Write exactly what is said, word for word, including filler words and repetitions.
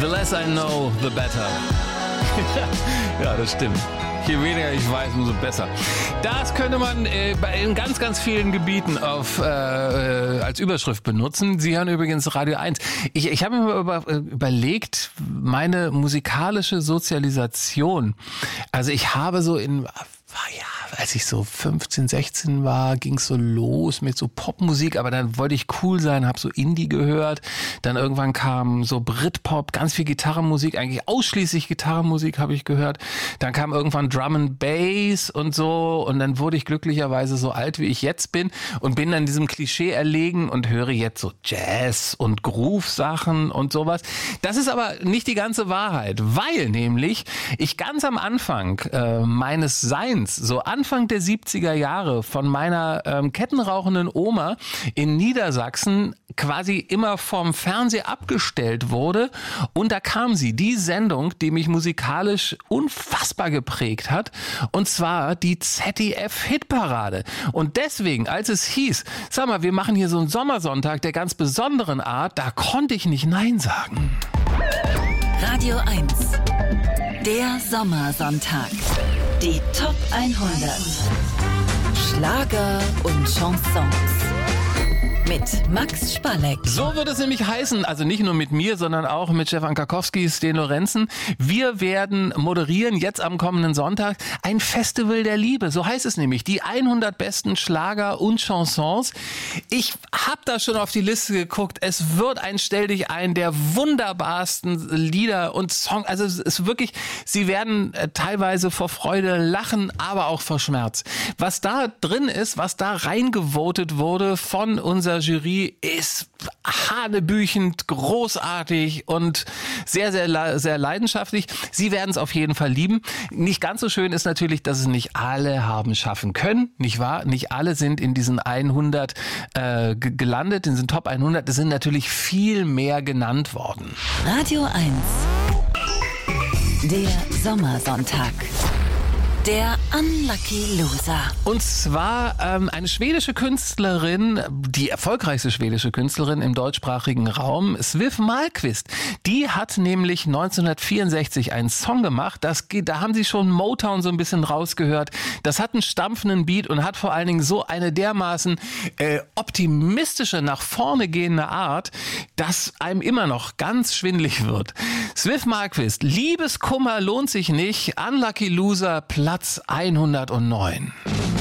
The less I know, the better. Ja, das stimmt. Je weniger ich weiß, umso besser. Das könnte man äh, in ganz, ganz vielen Gebieten auf, äh, als Überschrift benutzen. Sie hören übrigens Radio eins. Ich, ich habe mir mal über, überlegt, meine musikalische Sozialisation. Also ich habe so in... Ja, als ich so fünfzehn, sechzehn war, ging es so los mit so Popmusik, aber dann wollte ich cool sein, habe so Indie gehört. Dann irgendwann kam so Britpop, ganz viel Gitarrenmusik, eigentlich ausschließlich Gitarrenmusik habe ich gehört. Dann kam irgendwann Drum and Bass und so und dann wurde ich glücklicherweise so alt, wie ich jetzt bin und bin dann diesem Klischee erlegen und höre jetzt so Jazz und Groove-Sachen und sowas. Das ist aber nicht die ganze Wahrheit, weil nämlich ich ganz am Anfang äh, meines Seins, so Anfang der siebziger Jahre, von meiner ähm, kettenrauchenden Oma in Niedersachsen quasi immer vom Fernseher abgestellt wurde. Und da kam sie, die Sendung, die mich musikalisch unfassbar geprägt hat. Und zwar die Z D F-Hitparade. Und deswegen, als es hieß, sag mal, wir machen hier so einen Sommersonntag der ganz besonderen Art, da konnte ich nicht Nein sagen. Radio eins. Der Sommersonntag. Die Top hundert. Schlager und Chansons. Mit Max Spaleck. So wird es nämlich heißen, also nicht nur mit mir, sondern auch mit Stefan Karkowski, Sten Lorenzen. Wir werden moderieren jetzt am kommenden Sonntag ein Festival der Liebe. So heißt es nämlich, die hundert besten Schlager und Chansons. Ich habe da schon auf die Liste geguckt. Es wird ein Stell dich ein der wunderbarsten Lieder und Songs. Also es ist wirklich, Sie werden teilweise vor Freude lachen, aber auch vor Schmerz. Was da drin ist, was da reingevotet wurde von unserer Jury, ist hanebüchend, großartig und sehr, sehr, sehr leidenschaftlich. Sie werden es auf jeden Fall lieben. Nicht ganz so schön ist natürlich, dass es nicht alle haben schaffen können, nicht wahr? Nicht alle sind in diesen hundert äh, g- gelandet, in diesen Top hundert. Es sind natürlich viel mehr genannt worden. Radio eins. Der Sommersonntag. Der Unlucky Loser. Und zwar ähm, eine schwedische Künstlerin, die erfolgreichste schwedische Künstlerin im deutschsprachigen Raum, Siw Malmkvist. Die hat nämlich neunzehnhundertvierundsechzig einen Song gemacht, das geht, da haben sie schon Motown so ein bisschen rausgehört. Das hat einen stampfenden Beat und hat vor allen Dingen so eine dermaßen äh, optimistische, nach vorne gehende Art, dass einem immer noch ganz schwindelig wird. Siw Malmkvist, Liebeskummer lohnt sich nicht, Unlucky Loser, Platz hundertneun.